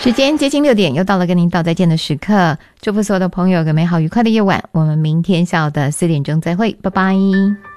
时间接近6点，又到了跟您道再见的时刻。祝福所有的朋友有个美好愉快的夜晚，我们明天下午的4点钟再会，拜拜。